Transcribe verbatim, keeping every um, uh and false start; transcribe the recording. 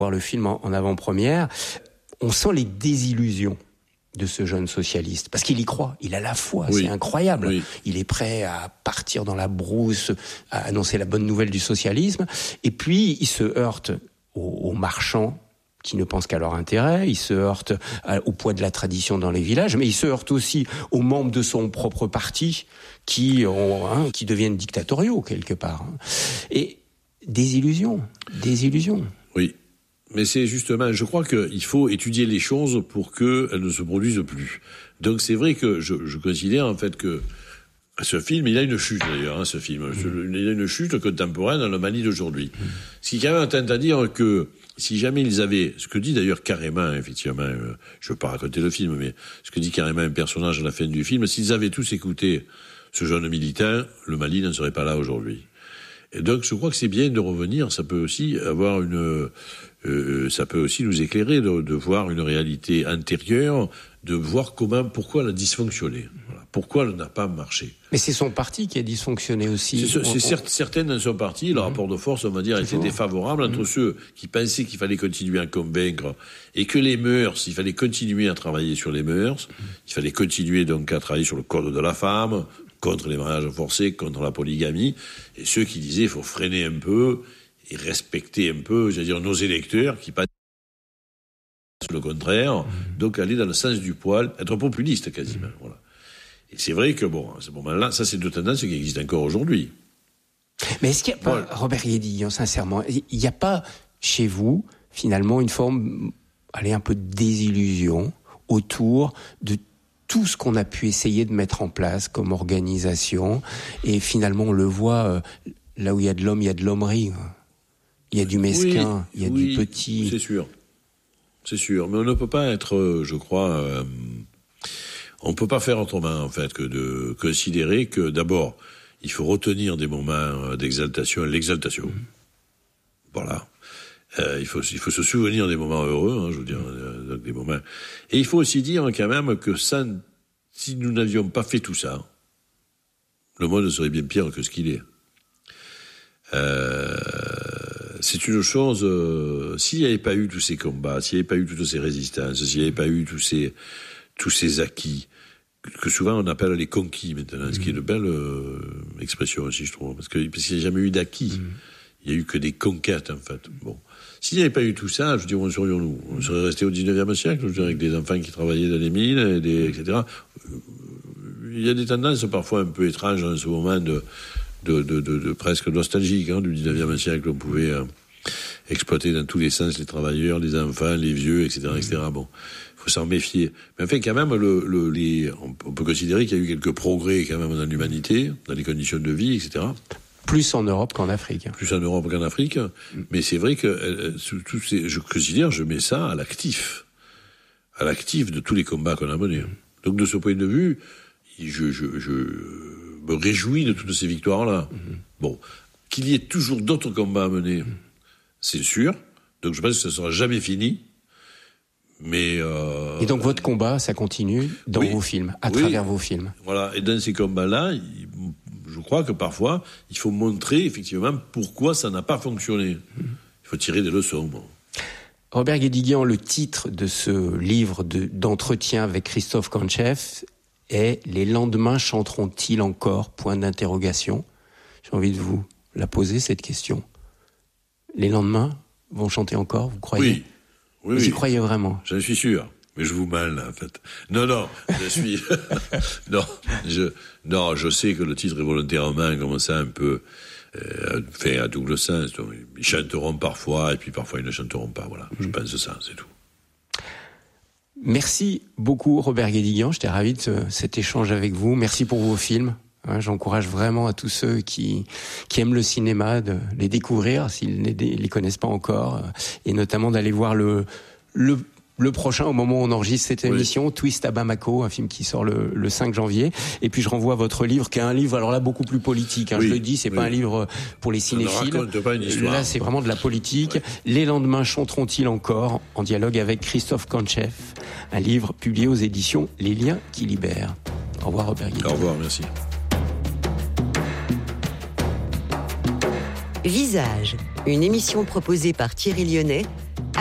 voir le film en, en avant-première, on sent les désillusions de ce jeune socialiste, parce qu'il y croit, il a la foi, oui. C'est incroyable. Oui. Il est prêt à partir dans la brousse, à annoncer la bonne nouvelle du socialisme, et puis il se heurte aux, aux marchands qui ne pensent qu'à leur intérêt, il se heurte à, au poids de la tradition dans les villages, mais il se heurte aussi aux membres de son propre parti qui, ont, hein, qui deviennent dictatoriaux quelque part. Et désillusion, désillusion. Oui. Mais c'est justement, je crois qu'il faut étudier les choses pour qu'elles ne se produisent plus. Donc c'est vrai que je, je considère en fait que ce film, il a une chute d'ailleurs, hein, ce film. Mmh. Il a une chute contemporaine dans le Mali d'aujourd'hui. Mmh. Ce qui quand même tente à dire que si jamais ils avaient, ce que dit d'ailleurs carrément, effectivement, euh, je ne veux pas raconter le film, mais ce que dit carrément un personnage à la fin du film, s'ils avaient tous écouté ce jeune militant, le Mali n'en serait pas là aujourd'hui. Et donc je crois que c'est bien de revenir, ça peut aussi avoir une... Euh, ça peut aussi nous éclairer de, de voir une réalité antérieure, de voir comment, pourquoi elle a dysfonctionné, voilà, pourquoi elle n'a pas marché. Mais c'est son parti qui a dysfonctionné aussi. C'est, c'est certes, certaines dans son parti, le mmh. rapport de force, on va dire, était défavorable entre mmh. ceux qui pensaient qu'il fallait continuer à convaincre et que les mœurs, il fallait continuer à travailler sur les mœurs, mmh. il fallait continuer donc à travailler sur le code de la femme, contre les mariages forcés, contre la polygamie, et ceux qui disaient il faut freiner un peu et respecter un peu, j'allais dire, nos électeurs qui pas le contraire, mmh. donc aller dans le sens du poil, être populiste quasiment. Mmh. Voilà. Et c'est vrai que bon, à ce moment-là, ça c'est deux tendances qui existent encore aujourd'hui. Mais est-ce qu'il n'y a pas, voilà. Robert Guédiguian, sincèrement, il n'y a pas chez vous finalement une forme, allez, un peu de désillusion autour de tout ce qu'on a pu essayer de mettre en place comme organisation, et finalement on le voit, euh, là où il y a de l'homme, il y a de l'hommerie. Il y a du mesquin, oui, il y a oui, du petit. C'est sûr, c'est sûr. Mais on ne peut pas être, je crois, euh, on ne peut pas faire autrement en fait que de considérer que d'abord il faut retenir des moments d'exaltation, l'exaltation. Mmh. Voilà. Euh, il faut, il faut se souvenir des moments heureux, hein, je veux dire, euh, des moments. Et il faut aussi dire quand même que ça, si nous n'avions pas fait tout ça, le monde serait bien pire que ce qu'il est. Euh, c'est une chose, euh, s'il n'y avait pas eu tous ces combats, s'il n'y avait pas eu toutes ces résistances, s'il n'y avait pas eu tous ces, tous ces acquis, que souvent on appelle les conquis maintenant, mmh. ce qui est une belle euh, expression aussi, je trouve, parce, que, parce qu'il n'y a jamais eu d'acquis. Mmh. Il n'y a eu que des conquêtes, en fait. Bon. S'il n'y avait pas eu tout ça, je veux dire, où serions-nous ? On serait resté au dix-neuvième siècle, je veux dire, avec des enfants qui travaillaient dans les mines, et, des, et cetera. Il y a des tendances parfois un peu étranges en ce moment de, de, de, de, de presque nostalgiques, hein, du dix-neuvième siècle. On pouvait euh, exploiter dans tous les sens les travailleurs, les enfants, les vieux, et cetera, et cetera. Bon, il faut s'en méfier. Mais enfin, quand même, le, le, les, on peut considérer qu'il y a eu quelques progrès quand même dans l'humanité, dans les conditions de vie, et cetera. Plus en Europe qu'en Afrique. Plus en Europe qu'en Afrique. Mm. Mais c'est vrai que euh, tous ces, je considère, je mets ça à l'actif. À l'actif de tous les combats qu'on a menés. Mm. Donc de ce point de vue, je, je, je me réjouis de toutes ces victoires-là. Mm. Bon, qu'il y ait toujours d'autres combats à mener, mm. c'est sûr. Donc je pense que ça ne sera jamais fini. Mais euh, et donc votre combat, ça continue dans oui, vos films, à oui, travers vos films. Voilà, et dans ces combats-là, il, je crois que parfois, il faut montrer effectivement pourquoi ça n'a pas fonctionné. Il faut tirer des leçons. Bon. Robert Guédiguian, le titre de ce livre de, d'entretien avec Christophe Kantcheff est « Les lendemains chanteront-ils encore ?» Point d'interrogation. J'ai envie de vous la poser, cette question. Les lendemains vont chanter encore, vous croyez ? Oui. Oui, vous y oui. croyez vraiment ? Je suis sûr. Mais je vous mal, là, en fait. Non, non, je suis... non, je... non, je sais que le titre est volontairement comme ça, un peu... Euh, fait à double sens. Donc, ils chanteront parfois, et puis parfois ils ne chanteront pas. Voilà, mmh. je pense ça, c'est tout. Merci beaucoup, Robert Guédiguian. J'étais ravi de ce, cet échange avec vous. Merci pour vos films. Hein, j'encourage vraiment à tous ceux qui, qui aiment le cinéma de les découvrir, s'ils ne les connaissent pas encore, et notamment d'aller voir le... le Le prochain, au moment où on enregistre cette émission, oui. Twist à Bamako, un film qui sort le, le cinq janvier. Et puis je renvoie à votre livre, qui est un livre, alors là, beaucoup plus politique. Hein, oui, je le dis, c'est oui. pas un livre pour les cinéphiles. Pas une histoire. Là, c'est vraiment de la politique. Ouais. Les lendemains chanteront-ils encore, en dialogue avec Christophe Kantcheff, un livre publié aux éditions Les Liens qui libèrent. Au revoir, Robert Guédiguian. Au revoir, merci. Visage, une émission proposée par Thierry Lyonnais